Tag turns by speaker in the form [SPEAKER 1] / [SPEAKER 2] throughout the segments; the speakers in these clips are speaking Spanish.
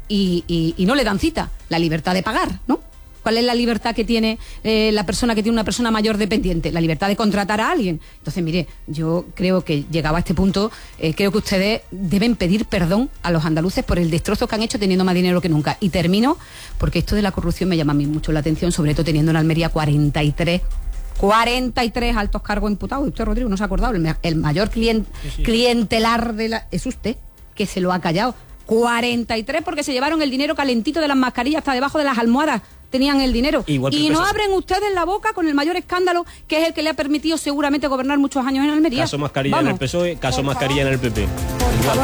[SPEAKER 1] y no le dan cita. La libertad de pagar, ¿no? ¿Cuál es la libertad que tiene la persona que tiene una persona mayor dependiente? La libertad de contratar a alguien. Entonces, mire, yo creo que llegado a este punto, creo que ustedes deben pedir perdón a los andaluces por el destrozo que han hecho teniendo más dinero que nunca. Y termino, porque esto de la corrupción me llama a mí mucho la atención, sobre todo teniendo en Almería 43 altos cargos imputados. Y usted, Rodrigo, no se ha acordado. El mayor clientelar es usted, que se lo ha callado. 43 porque se llevaron el dinero calentito de las mascarillas hasta debajo de las almohadas. Tenían el dinero. Y no abren ustedes la boca con el mayor escándalo, que es el que le ha permitido seguramente gobernar muchos años en Almería.
[SPEAKER 2] Caso mascarilla en el PSOE, caso mascarilla en el PP. Igual.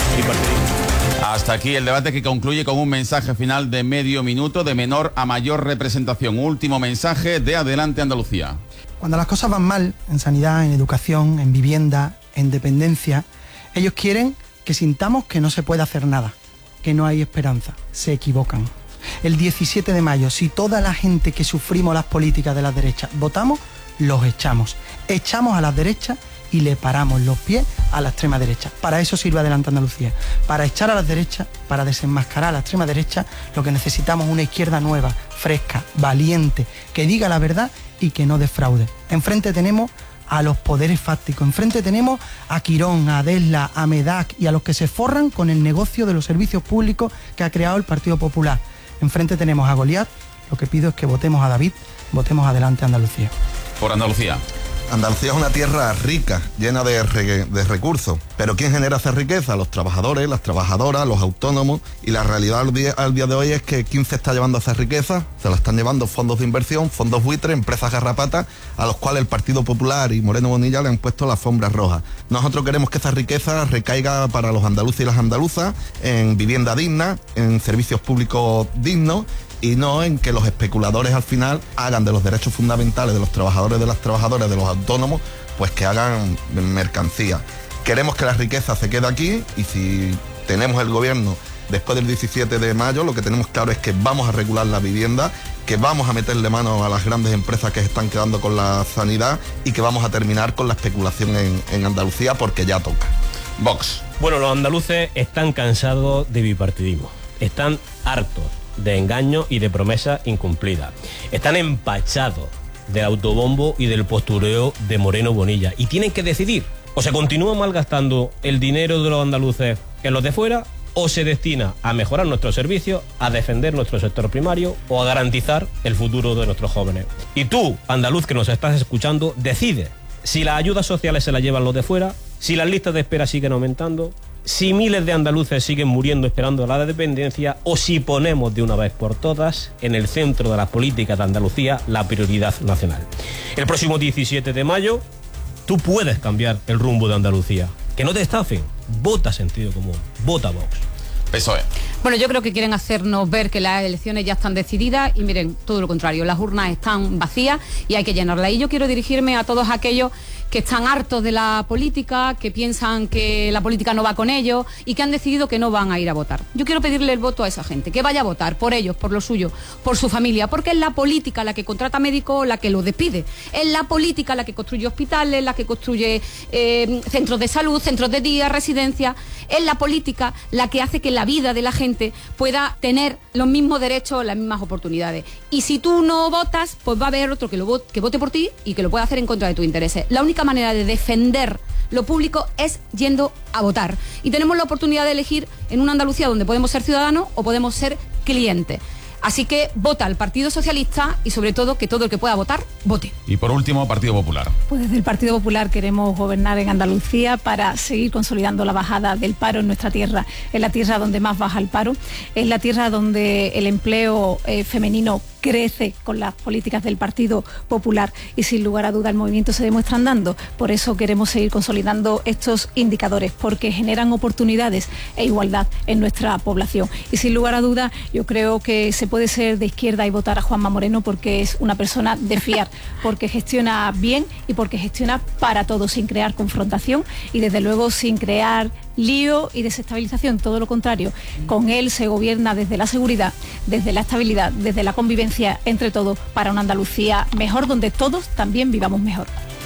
[SPEAKER 3] Hasta aquí el debate, que concluye con un mensaje final de medio minuto, de menor a mayor representación. Último mensaje de Adelante Andalucía.
[SPEAKER 4] Cuando las cosas van mal, en sanidad, en educación, en vivienda, en dependencia, ellos quieren que sintamos que no se puede hacer nada, que no hay esperanza. Se equivocan. El 17 de mayo, si toda la gente que sufrimos las políticas de la derecha votamos, los echamos. Echamos a las derechas y le paramos los pies a la extrema derecha. Para eso sirve Adelante Andalucía. Para echar a las derechas, para desenmascarar a la extrema derecha, lo que necesitamos es una izquierda nueva, fresca, valiente, que diga la verdad y que no defraude. Enfrente tenemos a los poderes fácticos. Enfrente tenemos a Quirón, a Desla, a Medac y a los que se forran con el negocio de los servicios públicos que ha creado el Partido Popular. Enfrente tenemos a Goliat. Lo que pido es que votemos a David, votemos Adelante Andalucía.
[SPEAKER 3] Por Andalucía.
[SPEAKER 5] Andalucía es una tierra rica, llena de recursos. Pero ¿quién genera esa riqueza? Los trabajadores, las trabajadoras, los autónomos. Y la realidad al día de hoy es que ¿quién se está llevando esa riqueza? Se la están llevando fondos de inversión, fondos buitres, empresas garrapatas, a los cuales el Partido Popular y Moreno Bonilla le han puesto la alfombra roja. Nosotros queremos que esa riqueza recaiga para los andaluces y las andaluzas en vivienda digna, en servicios públicos dignos, y no en que los especuladores al final hagan de los derechos fundamentales de los trabajadores, de las trabajadoras, de los autónomos, pues que hagan mercancía. Queremos que la riqueza se quede aquí, y si tenemos el gobierno después del 17 de mayo, lo que tenemos claro es que vamos a regular la vivienda, que vamos a meterle mano a las grandes empresas que se están quedando con la sanidad y que vamos a terminar con la especulación en Andalucía, porque ya toca.
[SPEAKER 3] Vox.
[SPEAKER 2] Bueno, los andaluces están cansados de bipartidismo, están hartos de engaños y de promesas incumplidas. Están empachados del autobombo y del postureo de Moreno Bonilla y tienen que decidir: o se continúa malgastando el dinero de los andaluces en los de fuera, o se destina a mejorar nuestros servicios, a defender nuestro sector primario o a garantizar el futuro de nuestros jóvenes. Y tú, andaluz que nos estás escuchando, decide si las ayudas sociales se las llevan los de fuera, si las listas de espera siguen aumentando, si miles de andaluces siguen muriendo esperando la dependencia, o si ponemos de una vez por todas en el centro de las políticas de Andalucía la prioridad nacional. El próximo 17 de mayo tú puedes cambiar el rumbo de Andalucía. Que no te estafen. Vota sentido común. Vota Vox.
[SPEAKER 3] PSOE.
[SPEAKER 1] Bueno, yo creo que quieren hacernos ver que las elecciones ya están decididas y miren, todo lo contrario, las urnas están vacías y hay que llenarlas. Y yo quiero dirigirme a todos aquellos que están hartos de la política, que piensan que la política no va con ellos y que han decidido que no van a ir a votar. Yo quiero pedirle el voto a esa gente, que vaya a votar por ellos, por lo suyo, por su familia, porque es la política la que contrata médicos, la que los despide. Es la política la que construye hospitales, la que construye centros de salud, centros de día, residencias. Es la política la que hace que la vida de la gente pueda tener los mismos derechos, las mismas oportunidades. Y si tú no votas, pues va a haber otro que vote por ti y que lo pueda hacer en contra de tus intereses. La única manera de defender lo público es yendo a votar. Y tenemos la oportunidad de elegir en una Andalucía donde podemos ser ciudadanos o podemos ser clientes. Así que vota al Partido Socialista y sobre todo que todo el que pueda votar, vote.
[SPEAKER 3] Y por último, Partido Popular.
[SPEAKER 6] Pues desde el Partido Popular queremos gobernar en Andalucía para seguir consolidando la bajada del paro en nuestra tierra. Es la tierra donde más baja el paro, es la tierra donde el empleo femenino crece con las políticas del Partido Popular y sin lugar a duda el movimiento se demuestra andando. Por eso queremos seguir consolidando estos indicadores, porque generan oportunidades e igualdad en nuestra población. Y sin lugar a duda yo creo que se puede ser de izquierda y votar a Juanma Moreno porque es una persona de fiar, porque gestiona bien y porque gestiona para todos, sin crear confrontación y desde luego sin crear lío y desestabilización, todo lo contrario. Con él se gobierna desde la seguridad, desde la estabilidad, desde la convivencia entre todos para una Andalucía mejor, donde todos también vivamos mejor.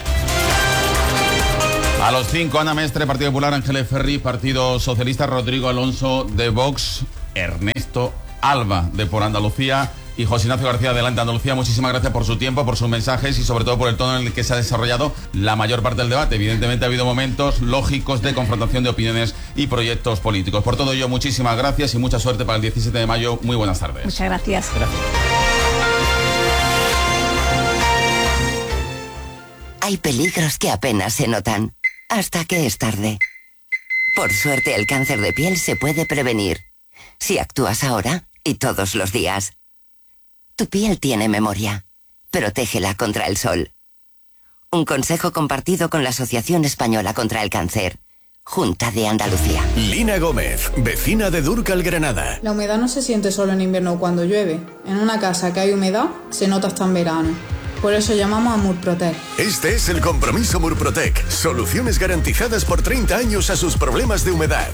[SPEAKER 3] A los 5, Ana Mestre, Partido Popular, Ángeles Ferri, Partido Socialista, Rodrigo Alonso de Vox, Ernesto proyecto ALBA de Por Andalucía. Y José Ignacio García, Adelante Andalucía, muchísimas gracias por su tiempo, por sus mensajes y sobre todo por el tono en el que se ha desarrollado la mayor parte del debate. Evidentemente ha habido momentos lógicos de confrontación de opiniones y proyectos políticos. Por todo ello, muchísimas gracias y mucha suerte para el 17 de mayo. Muy buenas tardes.
[SPEAKER 6] Muchas gracias.
[SPEAKER 7] Hay peligros que apenas se notan, hasta que es tarde. Por suerte, el cáncer de piel se puede prevenir, si actúas ahora y todos los días. Tu piel tiene memoria. Protégela contra el sol. Un consejo compartido con la Asociación Española contra el Cáncer. Junta de Andalucía.
[SPEAKER 8] Lina Gómez, vecina de Dúrcal, Granada.
[SPEAKER 9] La humedad no se siente solo en invierno cuando llueve. En una casa que hay humedad, se nota hasta en verano. Por eso llamamos a Murprotec.
[SPEAKER 8] Este es el compromiso Murprotec. Soluciones garantizadas por 30 años a sus problemas de humedad.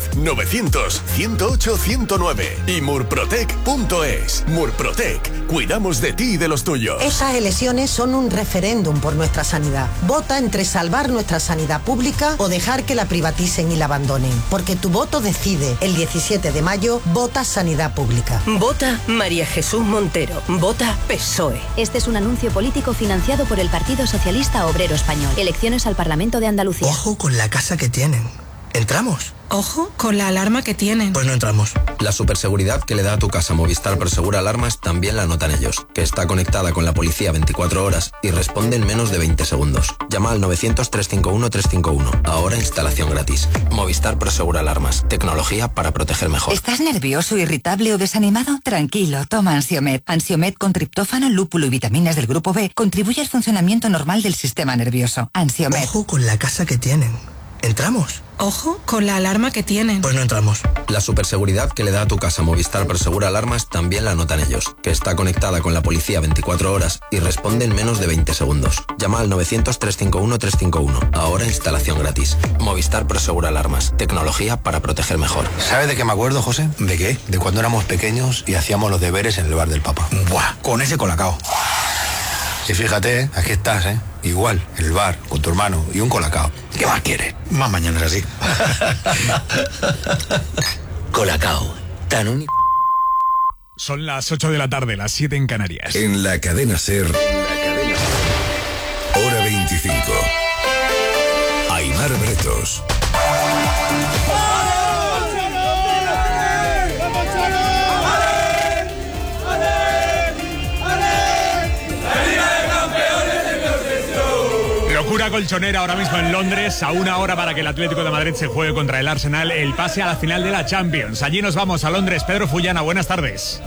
[SPEAKER 8] 900-108-109 y murprotec.es. Murprotec. Cuidamos de ti y de los tuyos.
[SPEAKER 10] Esas elecciones son un referéndum por nuestra sanidad. Vota entre salvar nuestra sanidad pública o dejar que la privaticen y la abandonen. Porque tu voto decide. El 17 de mayo, vota Sanidad Pública.
[SPEAKER 11] Vota María Jesús Montero. Vota PSOE.
[SPEAKER 12] Este es un anuncio político financiado por el Partido Socialista Obrero Español. Elecciones al Parlamento de Andalucía.
[SPEAKER 13] Ojo con la casa que tienen. ¿Entramos?
[SPEAKER 14] Ojo con la alarma que tienen.
[SPEAKER 13] Pues no entramos.
[SPEAKER 15] La superseguridad que le da a tu casa Movistar Prosegura Alarmas también la notan ellos, que está conectada con la policía 24 horas y responde en menos de 20 segundos. Llama al 900-351-351. Ahora instalación gratis. Movistar Prosegura Alarmas. Tecnología para proteger mejor.
[SPEAKER 16] ¿Estás nervioso, irritable o desanimado? Tranquilo, toma Ansiomed. Ansiomed con triptófano, lúpulo y vitaminas del grupo B contribuye al funcionamiento normal del sistema nervioso. Ansiomed.
[SPEAKER 13] Ojo con la casa que tienen. ¿Entramos?
[SPEAKER 14] Ojo con la alarma que tienen.
[SPEAKER 13] Pues no entramos.
[SPEAKER 15] La superseguridad que le da a tu casa Movistar Prosegura Alarmas también la notan ellos, que está conectada con la policía 24 horas y responde en menos de 20 segundos. Llama al 900-351-351. Ahora instalación gratis. Movistar Prosegura Alarmas. Tecnología para proteger mejor.
[SPEAKER 17] ¿Sabes de qué me acuerdo, José? ¿De qué? De cuando éramos pequeños y hacíamos los deberes en el bar del Papa. ¡Buah! Con ese colacao. Y fíjate, aquí estás, ¿eh? Igual, en el bar, con tu hermano y un colacao. ¿Qué más quieres? Más mañanas así.
[SPEAKER 18] Colacao, tan único.
[SPEAKER 19] Son las 8 de la tarde, las 7 en Canarias.
[SPEAKER 8] En la cadena SER, hora 25. Aimar Bretos.
[SPEAKER 19] Locura colchonera ahora mismo en Londres, a una hora para que el Atlético de Madrid se juegue contra el Arsenal el pase a la final de la Champions. Allí nos vamos a Londres. Pedro Fullana, buenas tardes.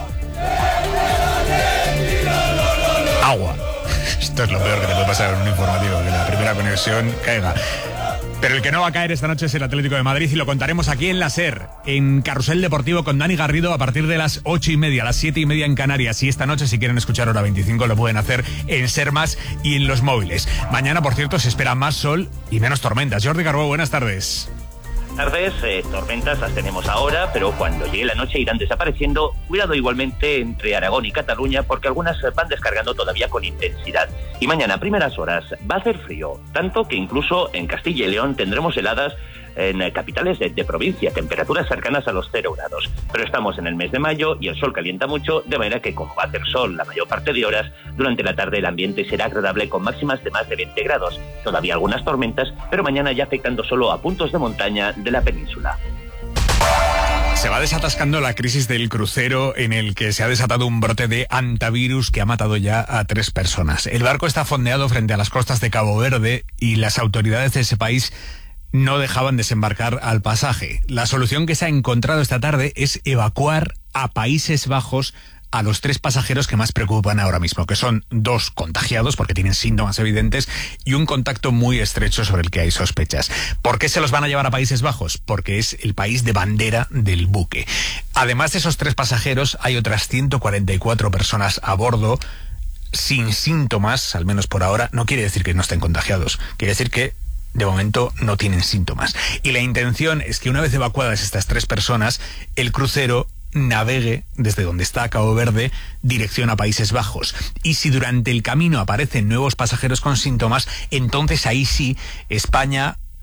[SPEAKER 19] Agua. Esto es lo peor que te puede pasar en un informativo, que la primera conexión caiga. Pero el que no va a caer esta noche es el Atlético de Madrid y lo contaremos aquí en la SER, en Carrusel Deportivo con Dani Garrido a partir de las 8:30, las 7:30 en Canarias. Y esta noche, si quieren escuchar hora 25, lo pueden hacer en SER Más y en los móviles. Mañana, por cierto, se espera más sol y menos tormentas. Jordi Carbó, buenas tardes.
[SPEAKER 20] Tardes, tormentas las tenemos ahora, pero cuando llegue la noche irán desapareciendo. Cuidado igualmente entre Aragón y Cataluña, porque algunas van descargando todavía con intensidad. Y mañana, a primeras horas, va a hacer frío, tanto que incluso en Castilla y León tendremos heladas en capitales de provincia, temperaturas cercanas a los 0 grados. Pero estamos en el mes de mayo y el sol calienta mucho, de manera que como va a hacer sol la mayor parte de horas, durante la tarde el ambiente será agradable con máximas de más de 20 grados. Todavía algunas tormentas, pero mañana ya afectando solo a puntos de montaña de la península.
[SPEAKER 19] Se va desatascando la crisis del crucero en el que se ha desatado un brote de hantavirus que ha matado ya a 3 personas. El barco está fondeado frente a las costas de Cabo Verde y las autoridades de ese país no dejaban desembarcar al pasaje. La solución que se ha encontrado esta tarde es evacuar a Países Bajos a los 3 pasajeros que más preocupan ahora mismo, que son 2 contagiados porque tienen síntomas evidentes y un contacto muy estrecho sobre el que hay sospechas. ¿Por qué se los van a llevar a Países Bajos? Porque es el país de bandera del buque. Además de esos 3 pasajeros, hay otras 144 personas a bordo sin síntomas, al menos por ahora. No quiere decir que no estén contagiados, quiere decir que de momento no tienen síntomas. Y la intención es que una vez evacuadas estas 3 personas, el crucero navegue desde donde está Cabo Verde dirección a Países Bajos. Y si durante el camino aparecen nuevos pasajeros con síntomas, entonces ahí sí España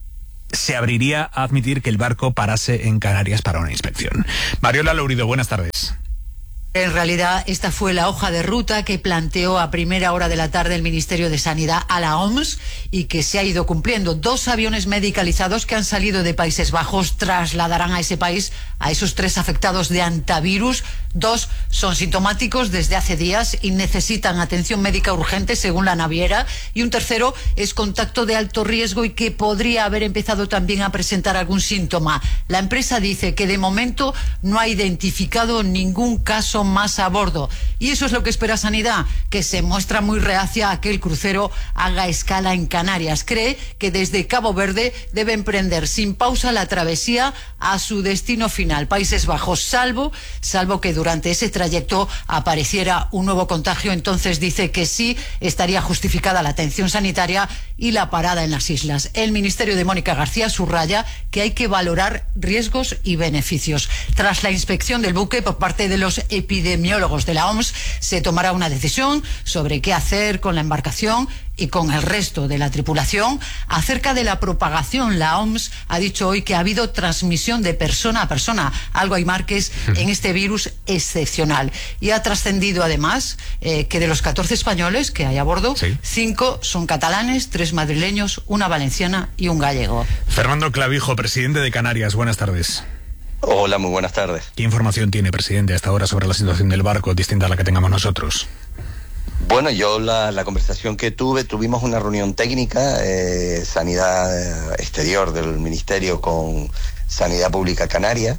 [SPEAKER 19] se abriría a admitir que el barco parase en Canarias para una inspección. Mariola Lourido, buenas tardes.
[SPEAKER 21] En realidad, esta fue la hoja de ruta que planteó a primera hora de la tarde el Ministerio de Sanidad a la OMS y que se ha ido cumpliendo. 2 aviones medicalizados que han salido de Países Bajos trasladarán a ese país a esos 3 afectados de hantavirus. 2 son sintomáticos desde hace días y necesitan atención médica urgente, según la naviera. Y un tercero es contacto de alto riesgo y que podría haber empezado también a presentar algún síntoma. La empresa dice que de momento no ha identificado ningún caso más a bordo. Y eso es lo que espera Sanidad, que se muestra muy reacia a que el crucero haga escala en Canarias. Cree que desde Cabo Verde debe emprender sin pausa la travesía a su destino final, Países Bajos, salvo que durante ese trayecto apareciera un nuevo contagio. Entonces dice que sí estaría justificada la atención sanitaria y la parada en las islas. El Ministerio de Mónica García subraya que hay que valorar riesgos y beneficios. Tras la inspección del buque por parte de los epidemiólogos de la OMS, se tomará una decisión sobre qué hacer con la embarcación y con el resto de la tripulación. Acerca de la propagación, la OMS ha dicho hoy que ha habido transmisión de persona a persona, algo hay marques en este virus excepcional. Y ha trascendido además que de los 14 españoles que hay a bordo, 5 son catalanes, 3 madrileños, 1 valenciana y 1 gallego.
[SPEAKER 19] Fernando Clavijo, presidente de Canarias, buenas tardes.
[SPEAKER 22] Hola, muy buenas tardes.
[SPEAKER 19] ¿Qué información tiene, presidente, hasta ahora sobre la situación del barco distinta a la que tengamos nosotros?
[SPEAKER 22] Bueno, yo la conversación que tuvimos una reunión técnica, Sanidad Exterior del Ministerio con Sanidad Pública Canaria.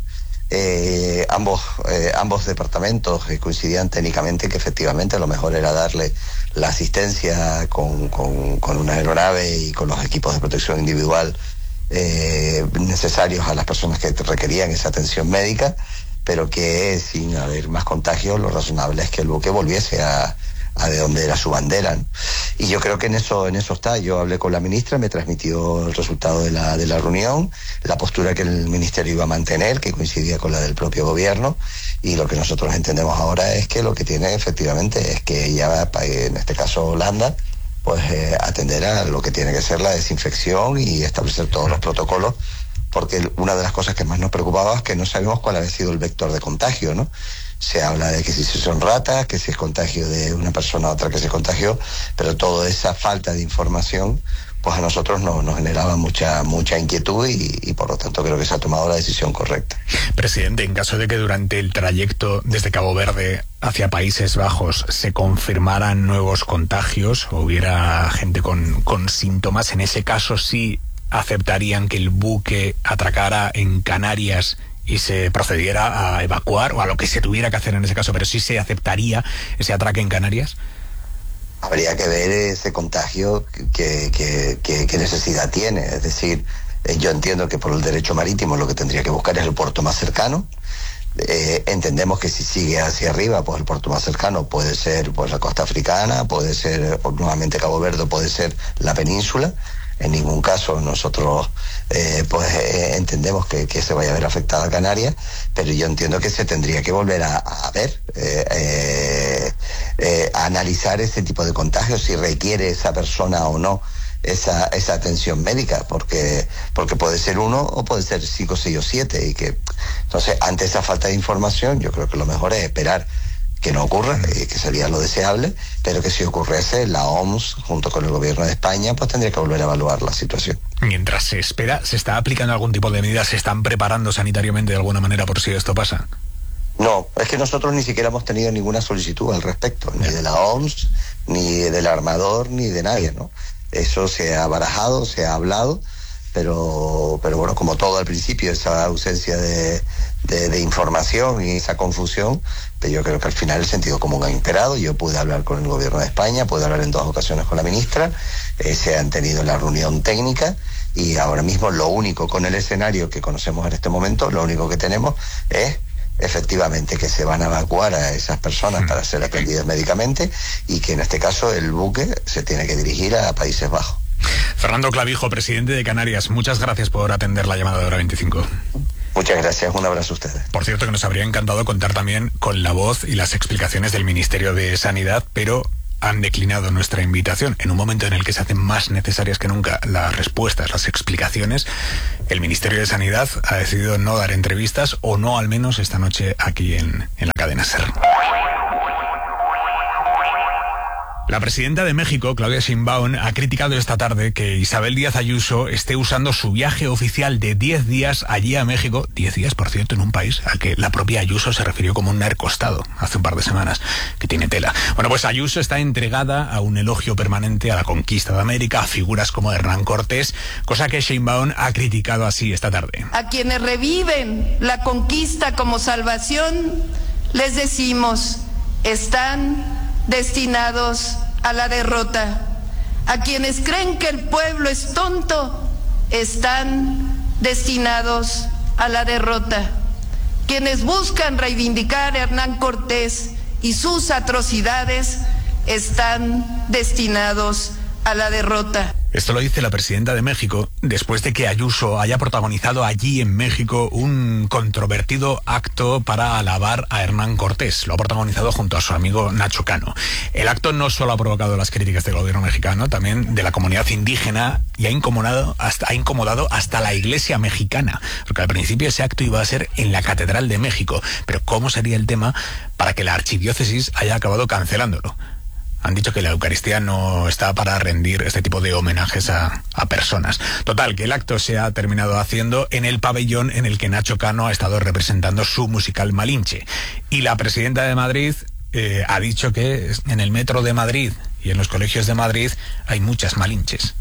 [SPEAKER 22] Ambos departamentos coincidían técnicamente que efectivamente lo mejor era darle la asistencia con una aeronave y con los equipos de protección individual necesarios a las personas que requerían esa atención médica, pero que sin haber más contagios lo razonable es que el buque volviese a de donde era su bandera, ¿no? Y yo creo que en eso está. Yo hablé con la ministra, me transmitió el resultado de la reunión, la postura que el ministerio iba a mantener, que coincidía con la del propio gobierno, y lo que nosotros entendemos ahora es que lo que tiene efectivamente es que ella, en este caso Holanda, pues atender a lo que tiene que ser la desinfección y establecer todos los protocolos, porque una de las cosas que más nos preocupaba es que no sabemos cuál había sido el vector de contagio, ¿no? Se habla de que si son ratas, que si es contagio de una persona a otra que se contagió, pero toda esa falta de información pues a nosotros nos generaba mucha inquietud y por lo tanto creo que se ha tomado la decisión correcta.
[SPEAKER 19] Presidente, en caso de que durante el trayecto desde Cabo Verde hacia Países Bajos se confirmaran nuevos contagios o hubiera gente con síntomas, en ese caso sí aceptarían que el buque atracara en Canarias y se procediera a evacuar o a lo que se tuviera que hacer en ese caso, pero sí se aceptaría ese atraque en Canarias.
[SPEAKER 22] Habría que ver ese contagio qué necesidad tiene. Es decir, yo entiendo que por el derecho marítimo lo que tendría que buscar es el puerto más cercano. Entendemos que si sigue hacia arriba, pues el puerto más cercano puede ser pues la costa africana, puede ser nuevamente Cabo Verde, puede ser la península. En ningún caso nosotros entendemos que se vaya a ver afectada a Canarias, pero yo entiendo que se tendría que volver a ver, a analizar ese tipo de contagios, si requiere esa persona o no esa atención médica, porque puede ser 1 o puede ser 5, 6 o 7, y que entonces ante esa falta de información yo creo que lo mejor es esperar que no ocurra, que sería lo deseable, pero que si ocurriese, la OMS, junto con el gobierno de España, pues tendría que volver a evaluar la situación.
[SPEAKER 19] Mientras se espera, ¿se está aplicando algún tipo de medidas? ¿Se están preparando sanitariamente de alguna manera por si esto pasa?
[SPEAKER 22] No, es que nosotros ni siquiera hemos tenido ninguna solicitud al respecto, ni de la OMS, ni del armador, ni de nadie, ¿no? Eso se ha barajado, se ha hablado, pero bueno, como todo al principio, esa ausencia de información y esa confusión, pero yo creo que al final el sentido común ha imperado. Yo pude hablar con el gobierno de España, pude hablar en 2 ocasiones con la ministra, se han tenido la reunión técnica y ahora mismo lo único con el escenario que conocemos en este momento, lo único que tenemos es efectivamente que se van a evacuar a esas personas para ser atendidas médicamente y que en este caso el buque se tiene que dirigir a Países Bajos.
[SPEAKER 19] Fernando Clavijo, presidente de Canarias, muchas gracias por atender la llamada de Hora 25.
[SPEAKER 22] Muchas gracias, un abrazo a ustedes.
[SPEAKER 19] Por cierto, que nos habría encantado contar también con la voz y las explicaciones del Ministerio de Sanidad, pero han declinado nuestra invitación. En un momento en el que se hacen más necesarias que nunca las respuestas, las explicaciones, el Ministerio de Sanidad ha decidido no dar entrevistas, o no al menos esta noche aquí en la cadena SER. La presidenta de México, Claudia Sheinbaum, ha criticado esta tarde que Isabel Díaz Ayuso esté usando su viaje oficial de 10 días allí a México, 10 días, por cierto, en un país al que la propia Ayuso se refirió como un narcoestado hace un par de semanas, que tiene tela. Bueno, pues Ayuso está entregada a un elogio permanente a la conquista de América, a figuras como Hernán Cortés, cosa que Sheinbaum ha criticado así esta tarde.
[SPEAKER 4] A quienes reviven la conquista como salvación, les decimos, están destinados a la derrota. A quienes creen que el pueblo es tonto, están destinados a la derrota. Quienes buscan reivindicar a Hernán Cortés y sus atrocidades, están destinados a la derrota.
[SPEAKER 19] Esto lo dice la presidenta de México después de que Ayuso haya protagonizado allí en México un controvertido acto para alabar a Hernán Cortés. Lo ha protagonizado junto a su amigo Nacho Cano. El acto no solo ha provocado las críticas del gobierno mexicano, también de la comunidad indígena, y ha incomodado hasta la Iglesia mexicana, porque al principio ese acto iba a ser en la Catedral de México. Pero ¿cómo sería el tema para que la archidiócesis haya acabado cancelándolo? Han dicho que la Eucaristía no está para rendir este tipo de homenajes a personas. Total, que el acto se ha terminado haciendo en el pabellón en el que Nacho Cano ha estado representando su musical Malinche. Y la presidenta de Madrid ha dicho que en el metro de Madrid y en los colegios de Madrid hay muchas Malinches.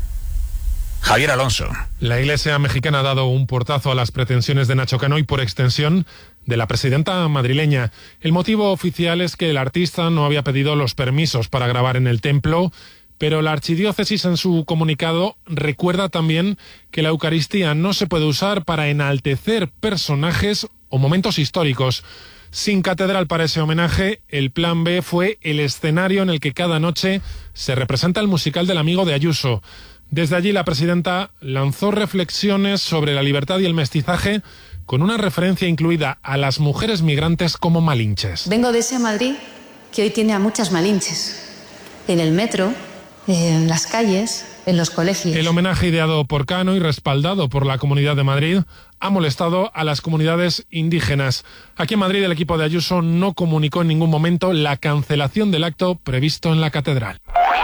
[SPEAKER 19] Javier Alonso.
[SPEAKER 5] La Iglesia mexicana ha dado un portazo a las pretensiones de Nacho Cano y, por extensión, de la presidenta madrileña. El motivo oficial es que el artista no había pedido los permisos para grabar en el templo, pero la archidiócesis en su comunicado recuerda también que la Eucaristía no se puede usar para enaltecer personajes o momentos históricos. Sin catedral para ese homenaje, el plan B fue el escenario en el que cada noche se representa el musical del amigo de Ayuso. Desde allí la presidenta lanzó reflexiones sobre la libertad y el mestizaje, con una referencia incluida a las mujeres migrantes como malinches.
[SPEAKER 23] Vengo de ese Madrid que hoy tiene a muchas malinches. En el metro, en las calles, en los colegios.
[SPEAKER 5] El homenaje ideado por Cano y respaldado por la Comunidad de Madrid ha molestado a las comunidades indígenas. Aquí en Madrid el equipo de Ayuso no comunicó en ningún momento la cancelación del acto previsto en la catedral.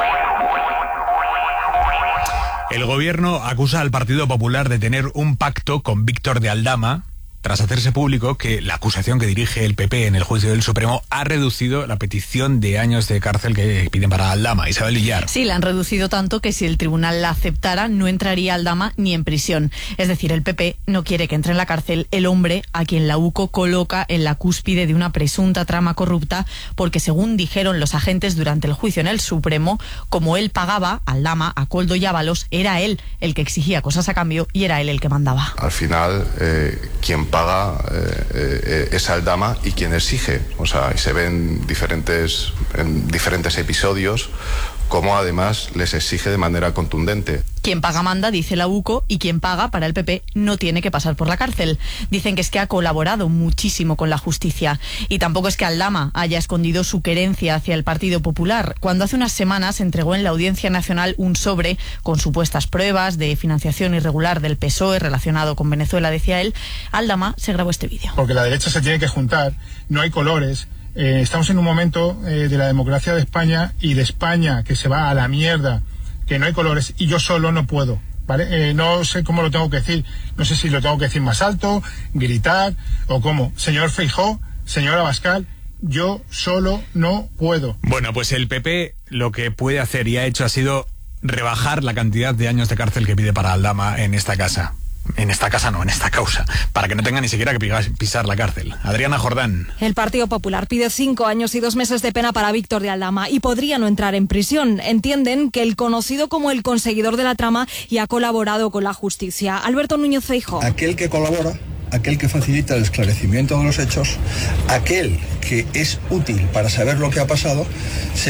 [SPEAKER 19] El gobierno acusa al Partido Popular de tener un pacto con Víctor de Aldama, tras hacerse público que la acusación que dirige el PP en el juicio del Supremo ha reducido la petición de años de cárcel que piden para Aldama. Isabel Villar.
[SPEAKER 24] Sí, la han reducido tanto que si el tribunal la aceptara no entraría Aldama ni en prisión. Es decir, el PP no quiere que entre en la cárcel el hombre a quien la UCO coloca en la cúspide de una presunta trama corrupta, porque según dijeron los agentes durante el juicio en el Supremo, como él pagaba, Aldama, a Koldo y Ábalos, era él el que exigía cosas a cambio y era él el que mandaba.
[SPEAKER 25] Al final, quien paga es Aldama y quien exige. O sea, y se ven en diferentes episodios cómo además les exige de manera contundente.
[SPEAKER 24] Quien paga manda, dice la UCO, y quien paga para el PP no tiene que pasar por la cárcel. Dicen que es que ha colaborado muchísimo con la justicia. Y tampoco es que Aldama haya escondido su querencia hacia el Partido Popular. Cuando hace unas semanas entregó en la Audiencia Nacional un sobre con supuestas pruebas de financiación irregular del PSOE relacionado con Venezuela, decía él, Aldama se grabó este vídeo.
[SPEAKER 26] Porque la derecha se tiene que juntar, no hay colores. Estamos en un momento de la democracia de España y de España que se va a la mierda, que no hay colores y yo solo no puedo, ¿vale? No sé cómo lo tengo que decir, no sé si lo tengo que decir más alto, gritar o cómo. Señor Feijóo, señor Abascal, yo solo no puedo.
[SPEAKER 19] Bueno, pues el PP lo que puede hacer y ha hecho ha sido rebajar la cantidad de años de cárcel que pide para Aldama en esta casa. En esta casa no, en esta causa, para que no tenga ni siquiera que pisar la cárcel. Adriana Jordán.
[SPEAKER 27] El Partido Popular pide 5 años y 2 meses de pena para Víctor de Aldama y podría no entrar en prisión. Entienden que el conocido como el conseguidor de la trama y ha colaborado con la justicia. Alberto Núñez Feijóo.
[SPEAKER 28] Aquel que colabora, aquel que facilita el esclarecimiento de los hechos, aquel que es útil para saber lo que ha pasado, se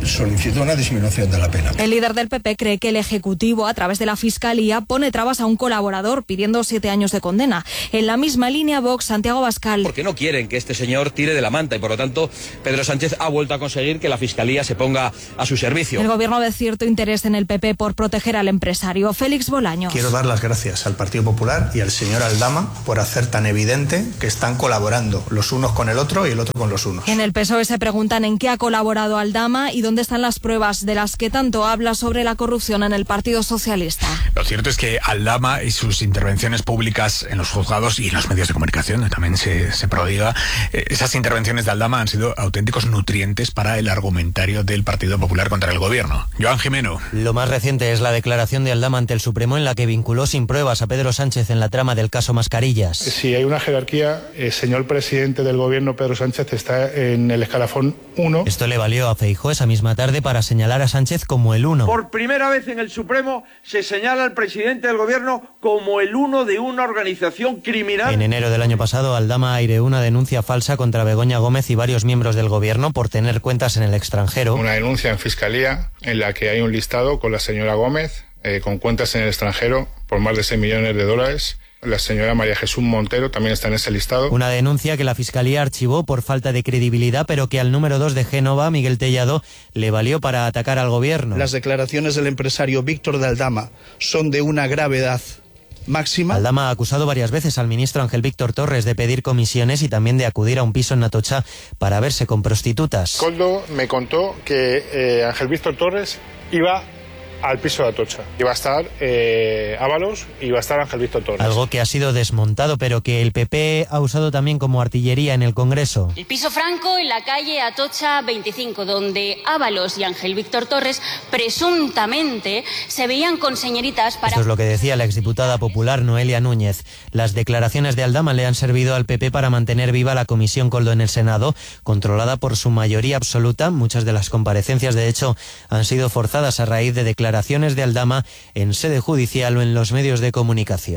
[SPEAKER 28] solicitó una disminución de la pena.
[SPEAKER 27] El líder del PP cree que el Ejecutivo, a través de la Fiscalía, pone trabas a un colaborador pidiendo 7 años de condena. En la misma línea, Vox, Santiago Abascal.
[SPEAKER 1] Porque no quieren que este señor tire de la manta y, por lo tanto, Pedro Sánchez ha vuelto a conseguir que la Fiscalía se ponga a su servicio.
[SPEAKER 27] El Gobierno ve cierto interés en el PP por proteger al empresario. Félix Bolaños.
[SPEAKER 13] Quiero dar las gracias al Partido Popular y al señor Aldama por hacer tan evidente que están colaborando los unos con el otro y el otro con los unos.
[SPEAKER 27] En el PSOE se preguntan en qué ha colaborado Aldama y dónde están las pruebas de las que tanto habla sobre la corrupción en el Partido Socialista.
[SPEAKER 19] Lo cierto es que Aldama y sus intervenciones públicas en los juzgados y en los medios de comunicación, también se prodiga, esas intervenciones de Aldama han sido auténticos nutrientes para el argumentario del Partido Popular contra el gobierno. Joan Jimeno.
[SPEAKER 2] Lo más reciente es la declaración de Aldama ante el Supremo en la que vinculó sin pruebas a Pedro Sánchez en la trama del caso Mascarillas.
[SPEAKER 26] Si hay una jerarquía, el señor presidente del gobierno, Pedro Sánchez, está en el escalafón 1.
[SPEAKER 2] Esto le valió a Feijóo esa misma tarde para señalar a Sánchez como el 1.
[SPEAKER 3] Por primera vez en el Supremo se señala al presidente del gobierno como el 1 de una organización criminal.
[SPEAKER 2] En enero del año pasado, Aldama aireó una denuncia falsa contra Begoña Gómez y varios miembros del gobierno por tener cuentas en el extranjero.
[SPEAKER 26] Una denuncia en Fiscalía en la que hay un listado con la señora Gómez con cuentas en el extranjero por más de $6 millones. La señora María Jesús Montero también está en ese listado.
[SPEAKER 2] Una denuncia que la Fiscalía archivó por falta de credibilidad, pero que al número 2 de Génova, Miguel Tellado, le valió para atacar al gobierno.
[SPEAKER 28] Las declaraciones del empresario Víctor de Aldama son de una gravedad máxima.
[SPEAKER 2] Aldama ha acusado varias veces al ministro Ángel Víctor Torres de pedir comisiones y también de acudir a un piso en Atocha para verse con prostitutas.
[SPEAKER 26] Coldo me contó que Ángel Víctor Torres iba al piso de Atocha. Iba a estar Ábalos y iba a estar Ángel Víctor Torres.
[SPEAKER 2] Algo que ha sido desmontado, pero que el PP ha usado también como artillería en el Congreso.
[SPEAKER 6] El piso Franco en la calle Atocha 25, donde Ábalos y Ángel Víctor Torres presuntamente se veían con señoritas para...
[SPEAKER 2] Esto es lo que decía la exdiputada popular Noelia Núñez. Las declaraciones de Aldama le han servido al PP para mantener viva la Comisión Coldo en el Senado, controlada por su mayoría absoluta. Muchas de las comparecencias, de hecho, han sido forzadas a raíz de declaraciones de Aldama en sede judicial o en los medios de comunicación.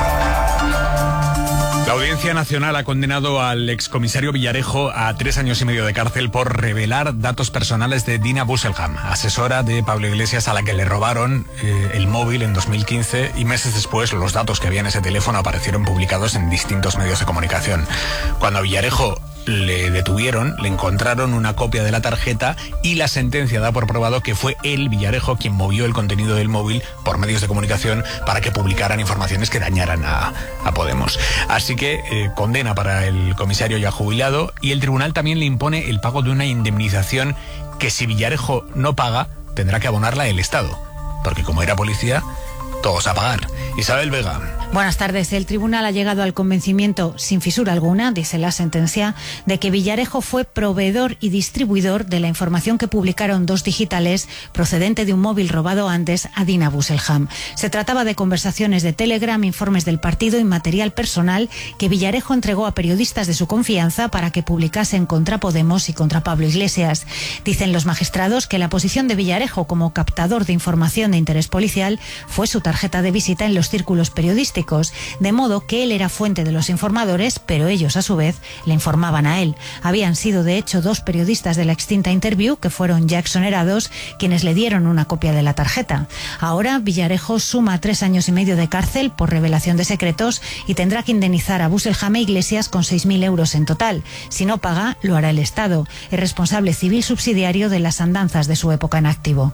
[SPEAKER 19] La Audiencia Nacional ha condenado al excomisario Villarejo a 3 años y medio de cárcel por revelar datos personales de Dina Busselham, asesora de Pablo Iglesias, a la que le robaron el móvil en 2015, y meses después los datos que había en ese teléfono aparecieron publicados en distintos medios de comunicación. Cuando a Villarejo le detuvieron, le encontraron una copia de la tarjeta y la sentencia da por probado que fue él, Villarejo, quien movió el contenido del móvil por medios de comunicación para que publicaran informaciones que dañaran a Podemos. Así que condena para el comisario ya jubilado, y el tribunal también le impone el pago de una indemnización que, si Villarejo no paga, tendrá que abonarla el Estado, porque como era policía, todos a pagar. Isabel Vega.
[SPEAKER 7] Buenas tardes. El tribunal ha llegado al convencimiento, sin fisura alguna, dice la sentencia, de que Villarejo fue proveedor y distribuidor de la información que publicaron 2 digitales procedente de un móvil robado antes a Dina Busselham. Se trataba de conversaciones de Telegram, informes del partido y material personal que Villarejo entregó a periodistas de su confianza para que publicasen contra Podemos y contra Pablo Iglesias. Dicen los magistrados que la posición de Villarejo como captador de información de interés policial fue su tarjeta de visita en los círculos periodísticos, de modo que él era fuente de los informadores, pero ellos a su vez le informaban a él. Habían sido de hecho 2 periodistas de la extinta Interview, que fueron ya exonerados, quienes le dieron una copia de la tarjeta. Ahora Villarejo suma 3 años y medio de cárcel por revelación de secretos y tendrá que indemnizar a Busselham e Iglesias con 6.000 euros en total. Si no paga, lo hará el Estado, el responsable civil subsidiario de las andanzas de su época en activo.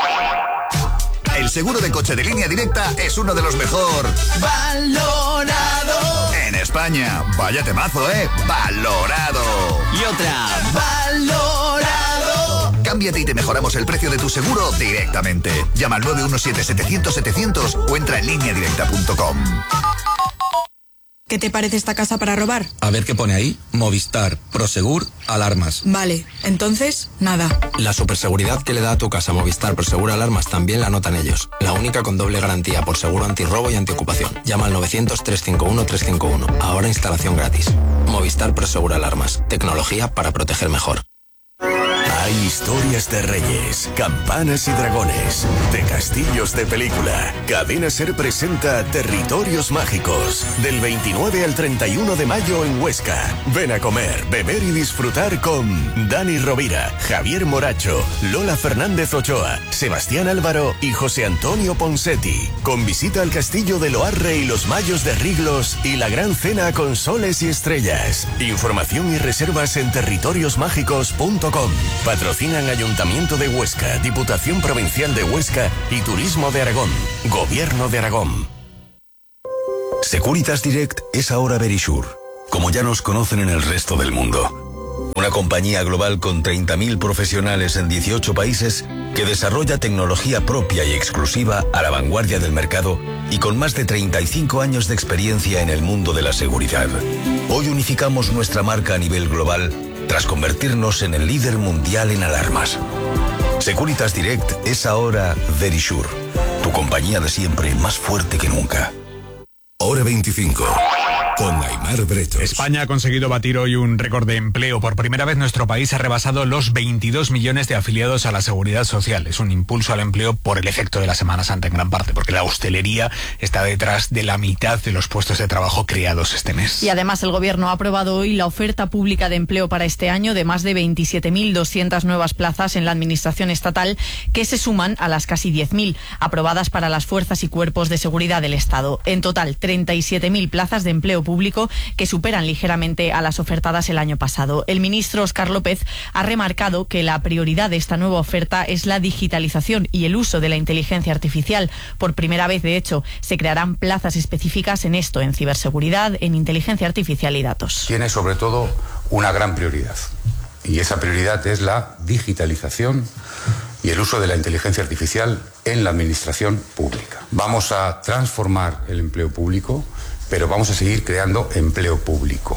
[SPEAKER 9] El seguro de coche de Línea Directa es uno de los mejor valorado en España. Vaya temazo, valorado.
[SPEAKER 18] Y otra,
[SPEAKER 9] valorado. Cámbiate y te mejoramos el precio de tu seguro directamente. Llama al 917-700-700 o entra en lineadirecta.com.
[SPEAKER 14] ¿Qué te parece esta casa para robar?
[SPEAKER 15] A ver qué pone ahí. Movistar, Prosegur, alarmas.
[SPEAKER 14] Vale, entonces, nada.
[SPEAKER 15] La superseguridad que le da a tu casa Movistar Prosegur Alarmas también la notan ellos. La única con doble garantía por seguro antirrobo y antiocupación. Llama al 900-351-351. Ahora instalación gratis. Movistar Prosegur Alarmas. Tecnología para proteger mejor.
[SPEAKER 9] Hay
[SPEAKER 8] Historias de reyes, campanas y dragones, de castillos de película. Cadena SER presenta Territorios Mágicos, del 29 al 31 de mayo en Huesca. Ven a comer, beber y disfrutar con Dani Rovira, Javier Moracho, Lola Fernández Ochoa, Sebastián Álvaro y José Antonio Ponsetti. Con visita al castillo de Loarre y los Mayos de Riglos y la gran cena con soles y estrellas. Información y reservas en territoriosmágicos.com. Patrocinan Ayuntamiento de Huesca, Diputación Provincial de Huesca y Turismo de Aragón. Gobierno de Aragón.
[SPEAKER 10] Securitas Direct es ahora Verisure, como ya nos conocen en el resto del mundo. Una compañía global con 30.000 profesionales en 18 países que desarrolla tecnología propia y exclusiva a la vanguardia del mercado y con más de 35 años de experiencia en el mundo de la seguridad. Hoy unificamos nuestra marca a nivel global tras convertirnos en el líder mundial en alarmas. Securitas Direct es ahora Verisure, tu compañía de siempre más fuerte que nunca. Hora 25. Con Aimar Bretos.
[SPEAKER 19] España ha conseguido batir hoy un récord de empleo. Por primera vez nuestro país ha rebasado los 22 millones de afiliados a la Seguridad Social. Es un impulso al empleo por el efecto de la Semana Santa en gran parte, porque la hostelería está detrás de la mitad de los puestos de trabajo creados este mes.
[SPEAKER 24] Y además el Gobierno ha aprobado hoy la oferta pública de empleo para este año de más de 27.200 nuevas plazas en la Administración estatal, que se suman a las casi 10.000 aprobadas para las fuerzas y cuerpos de seguridad del Estado. En total, 37.000 plazas de empleo público que superan ligeramente a las ofertadas el año pasado. El ministro Óscar López ha remarcado que la prioridad de esta nueva oferta es la digitalización y el uso de la inteligencia artificial. Por primera vez, de hecho, se crearán plazas específicas en esto, en ciberseguridad, en inteligencia artificial y datos.
[SPEAKER 11] Tiene sobre todo una gran prioridad, y esa prioridad es la digitalización y el uso de la inteligencia artificial en la administración pública. Vamos a transformar el empleo público, pero vamos a seguir creando empleo público.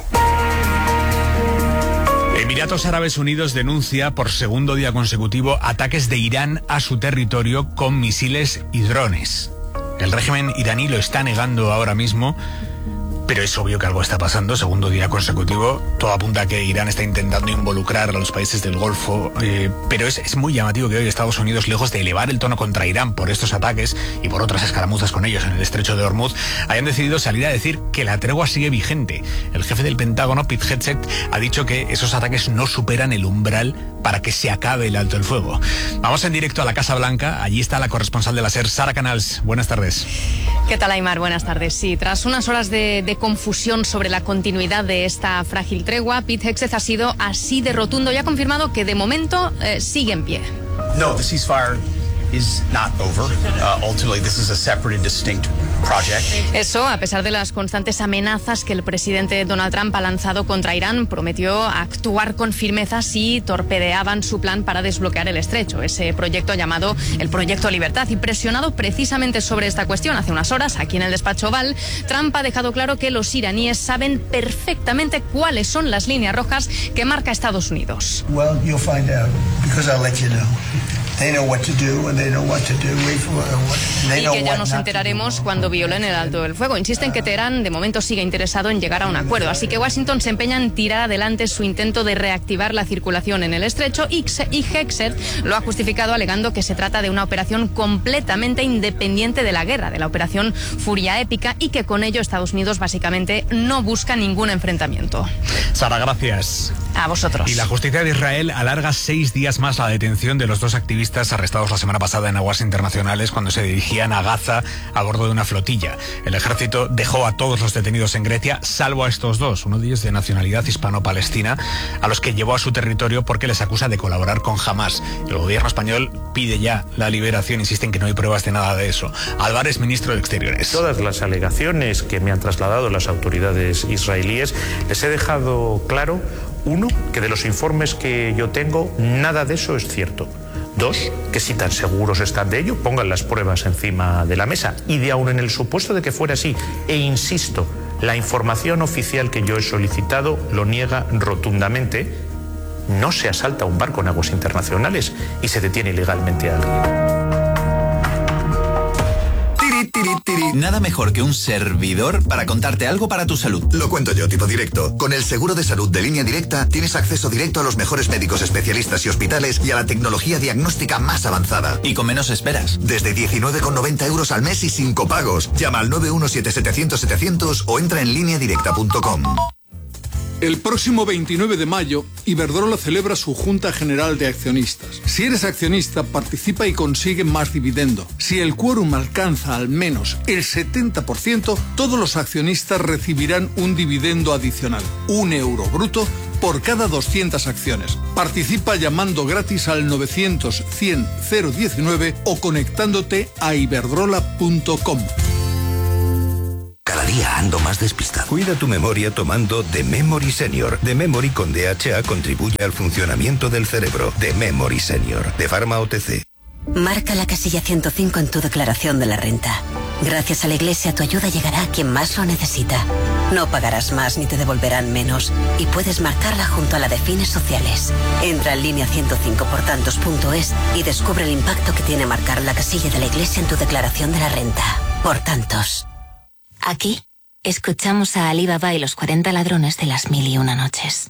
[SPEAKER 19] Emiratos Árabes Unidos denuncia por segundo día consecutivo ataques de Irán a su territorio con misiles y drones. El régimen iraní lo está negando ahora mismo, pero es obvio que algo está pasando. Segundo día consecutivo, todo apunta a que Irán está intentando involucrar a los países del Golfo, pero es muy llamativo que hoy Estados Unidos, lejos de elevar el tono contra Irán por estos ataques y por otras escaramuzas con ellos en el estrecho de Hormuz, hayan decidido salir a decir que la tregua sigue vigente. El jefe del Pentágono, Pete Hegseth, ha dicho que esos ataques no superan el umbral para que se acabe el alto el fuego. Vamos en directo a la Casa Blanca. Allí está la corresponsal de la SER, Sara Canals. Buenas tardes.
[SPEAKER 12] ¿Qué tal, Aimar? Buenas tardes. Sí, tras unas horas de confusión sobre la continuidad de esta frágil tregua, Pete Hegseth ha sido así de rotundo y ha confirmado que de momento sigue en pie.
[SPEAKER 16] No, the ceasefire is not over. Ultimately, this is a separate and distinct project.
[SPEAKER 12] Eso, a pesar de las constantes amenazas que el presidente Donald Trump ha lanzado contra Irán, prometió actuar con firmeza si torpedeaban su plan para desbloquear el estrecho, ese proyecto llamado el Proyecto Libertad. Y presionado precisamente sobre esta cuestión hace unas horas, aquí en el despacho Oval, Trump ha dejado claro que los iraníes saben perfectamente cuáles son las líneas rojas que marca Estados Unidos.
[SPEAKER 16] Well, you'll find out because I'll let you know. They know what to do and they know what to do.
[SPEAKER 12] Y que ya nos enteraremos cuando violen el alto del fuego. Insisten que Teherán de momento sigue interesado en llegar a un acuerdo, así que Washington se empeña en tirar adelante su intento de reactivar la circulación en el estrecho y Hegseth lo ha justificado alegando que se trata de una operación completamente independiente de la guerra, de la operación Furia Épica, y que con ello Estados Unidos básicamente no busca ningún enfrentamiento.
[SPEAKER 19] Sara, gracias.
[SPEAKER 12] A vosotros.
[SPEAKER 19] Y la justicia de Israel alarga 6 días más la detención de los 2 activistas arrestados la semana pasada en aguas internacionales cuando se dirigían a Gaza a bordo de una flotilla. El ejército dejó a todos los detenidos en Grecia, salvo a estos 2, uno de ellos de nacionalidad hispano-palestina, a los que llevó a su territorio porque les acusa de colaborar con Hamás. El gobierno español pide ya la liberación, insisten que no hay pruebas de nada de eso. Álvarez, ministro de Exteriores.
[SPEAKER 17] Todas las alegaciones que me han trasladado las autoridades israelíes, les he dejado claro, 1, que de los informes que yo tengo, nada de eso es cierto. 2, que si tan seguros están de ello, pongan las pruebas encima de la mesa. Y de aún en el supuesto de que fuera así, e insisto, la información oficial que yo he solicitado lo niega rotundamente, no se asalta un barco en aguas internacionales y se detiene ilegalmente a alguien.
[SPEAKER 1] Nada mejor que un servidor para contarte algo para tu salud.
[SPEAKER 9] Lo cuento yo, tipo directo. Con el seguro de salud de Línea Directa tienes acceso directo a los mejores médicos especialistas y hospitales y a la tecnología diagnóstica más avanzada.
[SPEAKER 1] Y con menos esperas.
[SPEAKER 9] Desde 19,90 euros al mes y sin copagos. Llama al 917-700-700 o entra en lineadirecta.com.
[SPEAKER 4] El próximo 29 de mayo, Iberdrola celebra su Junta General de Accionistas. Si eres accionista, participa y consigue más dividendo. Si el quórum alcanza al menos el 70%, todos los accionistas recibirán un dividendo adicional, €1 bruto, por cada 200 acciones. Participa llamando gratis al 900-100-019 o conectándote a iberdrola.com.
[SPEAKER 5] Cada día ando más despistado. Cuida tu memoria tomando The Memory Senior. The Memory con DHA contribuye al funcionamiento del cerebro. The Memory Senior, de Pharma OTC.
[SPEAKER 20] Marca la casilla 105 en tu declaración de la renta. Gracias a la Iglesia, tu ayuda llegará a quien más lo necesita. No pagarás más ni te devolverán menos. Y puedes marcarla junto a la de fines sociales. Entra en línea 105portantos.es y descubre el impacto que tiene marcar la casilla de la Iglesia en tu declaración de la renta. Por tantos.
[SPEAKER 21] Aquí escuchamos a Ali Baba y los 40 ladrones de las 1001 noches.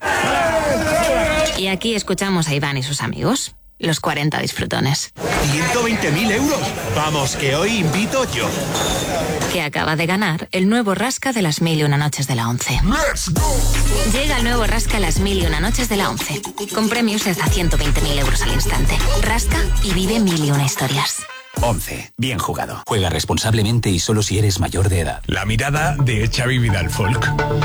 [SPEAKER 21] Y aquí escuchamos a Iván y sus amigos, los 40 disfrutones.
[SPEAKER 22] 120.000 euros. Vamos, que hoy invito yo.
[SPEAKER 21] Que acaba de ganar el nuevo Rasca de las 1001 noches de la 11.
[SPEAKER 22] ¡Let's go!
[SPEAKER 21] Llega el nuevo Rasca las 1001 noches de la 11. Con premios de hasta 120.000 euros al instante. Rasca y vive 1001 historias.
[SPEAKER 23] 11. Bien jugado. Juega responsablemente y solo si eres mayor de edad.
[SPEAKER 19] La mirada de Xavi Vidal Folk.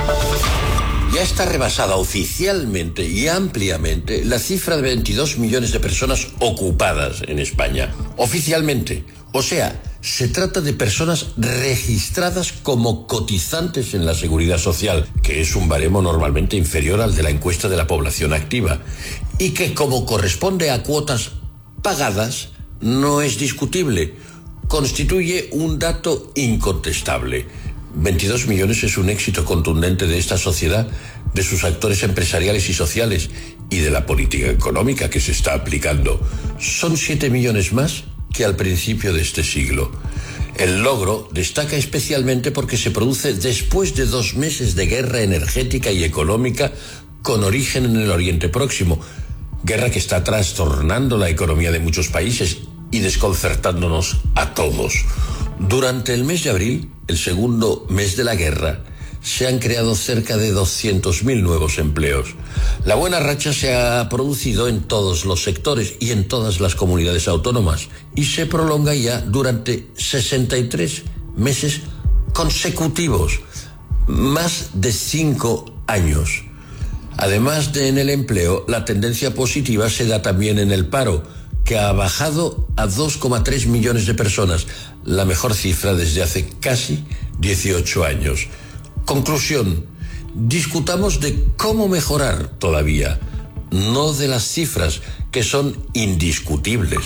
[SPEAKER 25] Ya está rebasada oficialmente y ampliamente la cifra de 22 millones de personas ocupadas en España. Oficialmente. O sea, se trata de personas registradas como cotizantes en la Seguridad Social, que es un baremo normalmente inferior al de la encuesta de la población activa, y que, como corresponde a cuotas pagadas, no es discutible. Constituye un dato incontestable. 22 millones es un éxito contundente de esta sociedad, de sus actores empresariales y sociales y de la política económica que se está aplicando. Son 7 millones más que al principio de este siglo. El logro destaca especialmente porque se produce después de 2 meses de guerra energética y económica con origen en el Oriente Próximo. Guerra que está trastornando la economía de muchos países y desconcertándonos a todos. Durante el mes de abril, el segundo mes de la guerra, se han creado cerca de 200.000 nuevos empleos. La buena racha se ha producido en todos los sectores y en todas las comunidades autónomas y se prolonga ya durante 63 meses consecutivos, más de 5 años. Además de en el empleo, la tendencia positiva se da también en el paro, que ha bajado a 2,3 millones de personas, la mejor cifra desde hace casi 18 años. Conclusión, discutamos de cómo mejorar todavía, no de las cifras, que son indiscutibles.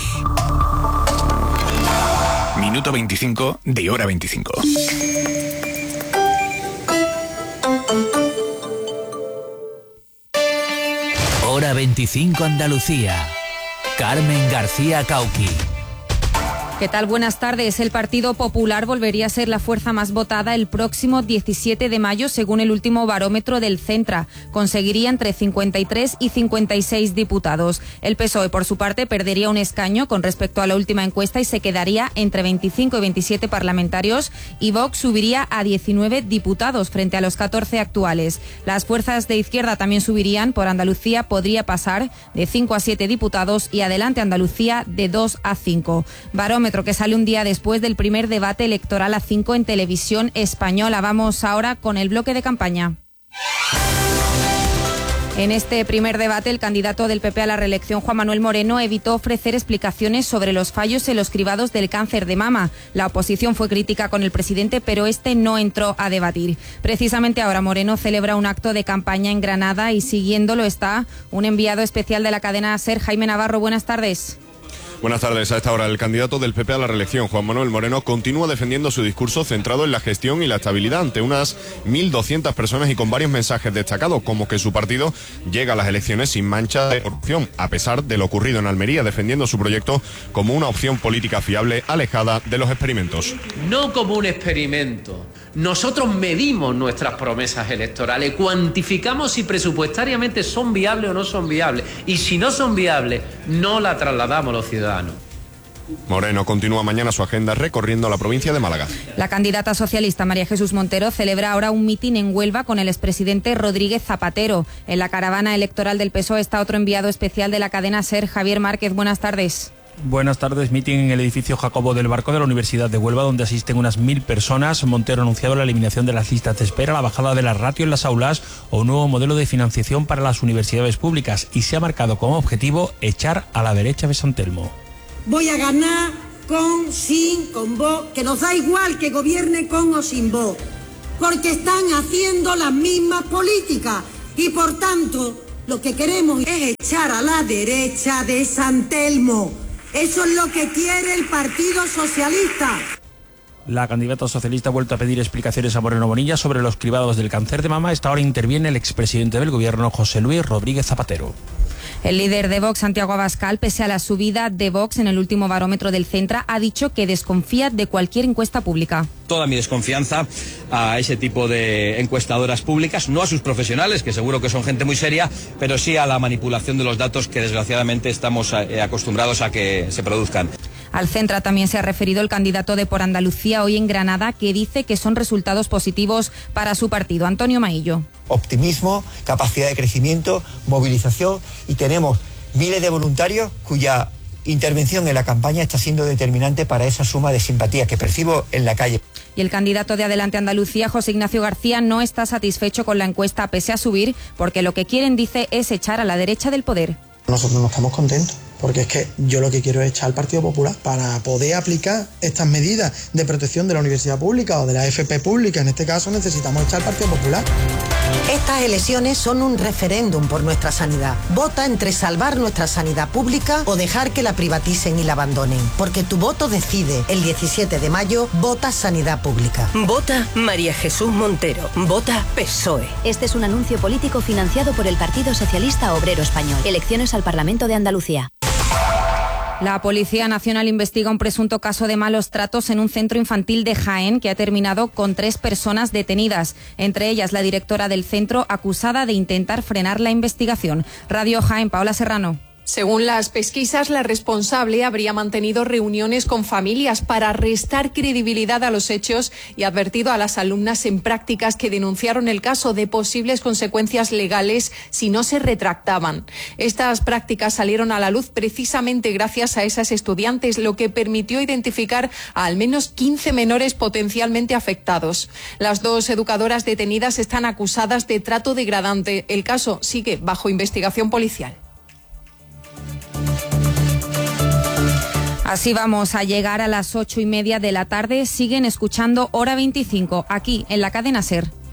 [SPEAKER 19] Minuto 25 de Hora 25.
[SPEAKER 29] Hora 25 Andalucía. Carmen García Cauqui.
[SPEAKER 30] ¿Qué tal? Buenas tardes. El Partido Popular volvería a ser la fuerza más votada el próximo 17 de mayo, según el último barómetro del Centra. Conseguiría entre 53 y 56 diputados. El PSOE, por su parte, perdería un escaño con respecto a la última encuesta y se quedaría entre 25 y 27 parlamentarios, y Vox subiría a 19 diputados frente a los 14 actuales. Las fuerzas de izquierda también subirían. Por Andalucía podría pasar de 5 a 7 diputados y Adelante Andalucía de 2 a 5. Barómetro que sale un día después del primer debate electoral a 5 en televisión española. Vamos ahora con el bloque de campaña. En este primer debate, el candidato del PP a la reelección, Juan Manuel Moreno, evitó ofrecer explicaciones sobre los fallos en los cribados del cáncer de mama. La oposición fue crítica con el presidente, pero este no entró a debatir. Precisamente ahora Moreno celebra un acto de campaña en Granada y siguiéndolo está un enviado especial de la cadena SER, Jaime Navarro. Buenas tardes.
[SPEAKER 2] Buenas tardes. A esta hora, el candidato del PP a la reelección, Juan Manuel Moreno, continúa defendiendo su discurso centrado en la gestión y la estabilidad ante unas 1.200 personas y con varios mensajes destacados, como que su partido llega a las elecciones sin mancha de corrupción, a pesar de lo ocurrido en Almería, defendiendo su proyecto como una opción política fiable, alejada de los experimentos.
[SPEAKER 3] No como un experimento. Nosotros medimos nuestras promesas electorales, cuantificamos si presupuestariamente son viables o no son viables. Y si no son viables, no la trasladamos a los ciudadanos.
[SPEAKER 2] Moreno continúa mañana su agenda recorriendo la provincia de Málaga.
[SPEAKER 30] La candidata socialista María Jesús Montero celebra ahora un mitin en Huelva con el expresidente Rodríguez Zapatero. En la caravana electoral del PSOE está otro enviado especial de la cadena SER, Javier Márquez. Buenas tardes.
[SPEAKER 6] Buenas tardes. Mitin en el edificio Jacobo del Barco de la Universidad de Huelva, donde asisten unas 1.000 personas. Montero ha anunciado la eliminación de las listas de espera, la bajada de la ratio en las aulas o un nuevo modelo de financiación para las universidades públicas, y se ha marcado como objetivo echar a la derecha de San Telmo.
[SPEAKER 7] Voy a ganar con, sin, con vos, que nos da igual que gobierne con o sin vos, porque están haciendo las mismas políticas y por tanto lo que queremos es echar a la derecha de San Telmo. Eso es lo que quiere el Partido Socialista.
[SPEAKER 6] La candidata socialista ha vuelto a pedir explicaciones a Moreno Bonilla sobre los cribados del cáncer de mama. Esta hora interviene el expresidente del Gobierno, José Luis Rodríguez Zapatero.
[SPEAKER 30] El líder de Vox, Santiago Abascal, pese a la subida de Vox en el último barómetro del Centra, ha dicho que desconfía de cualquier encuesta pública.
[SPEAKER 13] Toda mi desconfianza a ese tipo de encuestadoras públicas, no a sus profesionales, que seguro que son gente muy seria, pero sí a la manipulación de los datos que desgraciadamente estamos acostumbrados a que se produzcan.
[SPEAKER 30] Al Centra también se ha referido el candidato de Por Andalucía hoy en Granada, que dice que son resultados positivos para su partido. Antonio Maillo.
[SPEAKER 14] Optimismo, capacidad de crecimiento, movilización, y tenemos miles de voluntarios cuya intervención en la campaña está siendo determinante para esa suma de simpatía que percibo en la calle.
[SPEAKER 30] Y el candidato de Adelante Andalucía, José Ignacio García, no está satisfecho con la encuesta pese a subir, porque lo que quieren, dice, es echar a la derecha del poder.
[SPEAKER 18] Nosotros no estamos contentos, porque es que yo lo que quiero es echar al Partido Popular para poder aplicar estas medidas de protección de la universidad pública o de la FP pública. En este caso necesitamos echar al Partido Popular.
[SPEAKER 7] Estas elecciones son un referéndum por nuestra sanidad. Vota entre salvar nuestra sanidad pública o dejar que la privaticen y la abandonen. Porque tu voto decide. El 17 de mayo, vota sanidad pública.
[SPEAKER 26] Vota María Jesús Montero. Vota PSOE.
[SPEAKER 27] Este es un anuncio político financiado por el Partido Socialista Obrero Español. Elecciones al Parlamento de Andalucía.
[SPEAKER 30] La Policía Nacional investiga un presunto caso de malos tratos en un centro infantil de Jaén que ha terminado con 3 personas detenidas, entre ellas la directora del centro, acusada de intentar frenar la investigación. Radio Jaén, Paola Serrano.
[SPEAKER 28] Según las pesquisas, la responsable habría mantenido reuniones con familias para restar credibilidad a los hechos y advertido a las alumnas en prácticas que denunciaron el caso de posibles consecuencias legales si no se retractaban. Estas prácticas salieron a la luz precisamente gracias a esas estudiantes, lo que permitió identificar a al menos 15 menores potencialmente afectados. Las 2 educadoras detenidas están acusadas de trato degradante. El caso sigue bajo investigación policial.
[SPEAKER 30] Así vamos a llegar a las 8:30 de la tarde. Siguen escuchando Hora 25, aquí en la cadena SER.